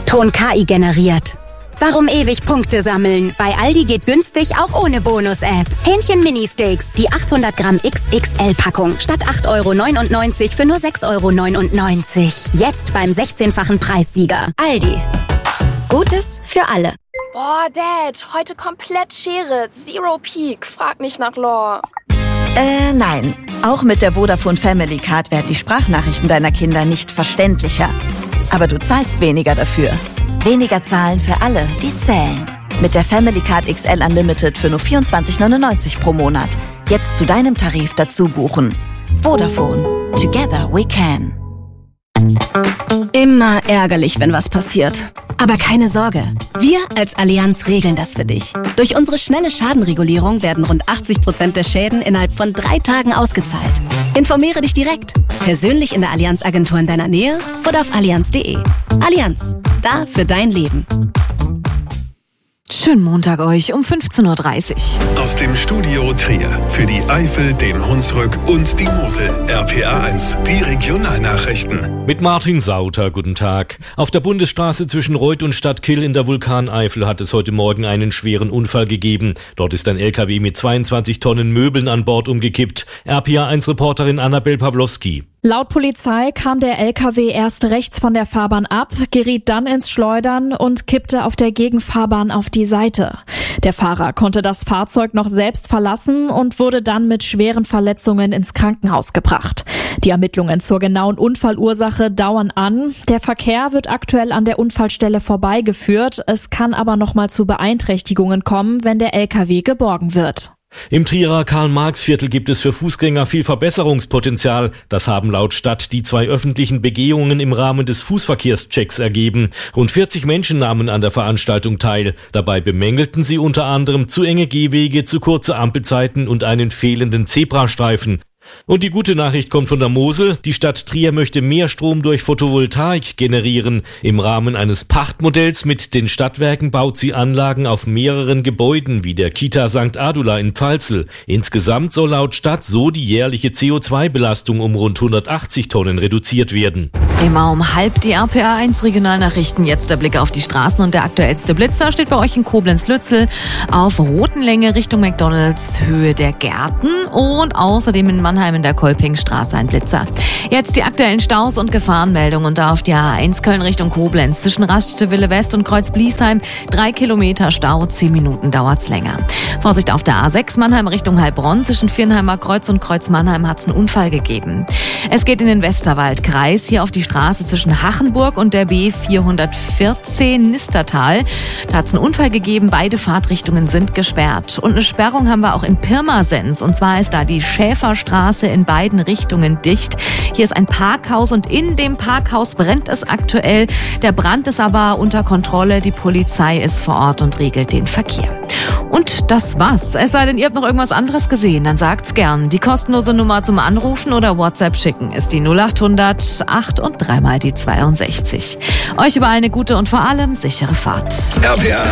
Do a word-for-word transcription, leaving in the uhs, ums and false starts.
Ton K I generiert. Warum ewig Punkte sammeln? Bei Aldi geht günstig auch ohne Bonus-App. Hähnchen Mini-Steaks, die achthundert Gramm X X L-Packung. Statt acht Euro neunundneunzig für nur sechs Euro neunundneunzig. Jetzt beim sechzehnfachen Preissieger. Aldi. Gutes für alle. Boah, Dad, heute komplett Schere. Zero Peak. Frag nicht nach Lore. Äh, nein. Auch mit der Vodafone Family Card werden die Sprachnachrichten deiner Kinder nicht verständlicher. Aber du zahlst weniger dafür. Weniger zahlen für alle, die zählen. Mit der Family Card X L Unlimited für nur vierundzwanzig neunundneunzig pro Monat. Jetzt zu deinem Tarif dazu buchen. Vodafone. Together we can. Immer ärgerlich, wenn was passiert. Aber keine Sorge, wir als Allianz regeln das für dich. Durch unsere schnelle Schadenregulierung werden rund achtzig Prozent der Schäden innerhalb von drei Tagen ausgezahlt. Informiere dich direkt, persönlich in der Allianz-Agentur in deiner Nähe oder auf allianz punkt de. Allianz, da für dein Leben. Schönen Montag euch um fünfzehn Uhr dreißig. Aus dem Studio Trier für die Eifel, den Hunsrück und die Mosel. R P A eins, die Regionalnachrichten. Mit Martin Sauter, guten Tag. Auf der Bundesstraße zwischen Reuth und Stadtkill in der Vulkaneifel hat es heute Morgen einen schweren Unfall gegeben. Dort ist ein L K W mit zweiundzwanzig Tonnen Möbeln an Bord umgekippt. R P A eins Reporterin Annabel Pawlowski. Laut Polizei kam der L K W erst rechts von der Fahrbahn ab, geriet dann ins Schleudern und kippte auf der Gegenfahrbahn auf die Seite. Der Fahrer konnte das Fahrzeug noch selbst verlassen und wurde dann mit schweren Verletzungen ins Krankenhaus gebracht. Die Ermittlungen zur genauen Unfallursache dauern an. Der Verkehr wird aktuell an der Unfallstelle vorbeigeführt. Es kann aber noch mal zu Beeinträchtigungen kommen, wenn der L K W geborgen wird. Im Trierer Karl-Marx-Viertel gibt es für Fußgänger viel Verbesserungspotenzial. Das haben laut Stadt die zwei öffentlichen Begehungen im Rahmen des Fußverkehrschecks ergeben. Rund vierzig Menschen nahmen an der Veranstaltung teil. Dabei bemängelten sie unter anderem zu enge Gehwege, zu kurze Ampelzeiten und einen fehlenden Zebrastreifen. Und die gute Nachricht kommt von der Mosel. Die Stadt Trier möchte mehr Strom durch Photovoltaik generieren. Im Rahmen eines Pachtmodells mit den Stadtwerken baut sie Anlagen auf mehreren Gebäuden, wie der Kita Sankt Adula in Pfalzel. Insgesamt soll laut Stadt so die jährliche C O zwei Belastung um rund hundertachtzig Tonnen reduziert werden. Immer um halb die R P A eins Regionalnachrichten. Jetzt der Blick auf die Straßen und der aktuellste Blitzer steht bei euch in Koblenz-Lützel auf Rotenlänge Richtung McDonalds, Höhe der Gärten und außerdem in Mannheim in der Kolpingstraße ein Blitzer. Jetzt die aktuellen Staus und Gefahrenmeldungen und da auf die A eins Köln Richtung Koblenz zwischen Raststätte West und Kreuz-Bliesheim. Drei Kilometer Stau, zehn Minuten dauert's länger. Vorsicht auf der A sechs Mannheim Richtung Heilbronn. Zwischen Viernheimer Kreuz und Kreuz Mannheim hat's einen Unfall gegeben. Es geht in den Westerwaldkreis, hier auf die Straße zwischen Hachenburg und der B vierhundertvierzehn Nistertal. Da hat's einen Unfall gegeben, beide Fahrtrichtungen sind gesperrt. Und eine Sperrung haben wir auch in Pirmasens. Und zwar ist da die Schäferstraße in beiden Richtungen dicht. Hier ist ein Parkhaus und in dem Parkhaus brennt es aktuell. Der Brand ist aber unter Kontrolle. Die Polizei ist vor Ort und regelt den Verkehr. Und das war's. Es sei denn, ihr habt noch irgendwas anderes gesehen, dann sagt's gern. Die kostenlose Nummer zum Anrufen oder WhatsApp schicken ist die null achthundert acht und dreimal die zweiundsechzig. Euch überall eine gute und vor allem sichere Fahrt. R P A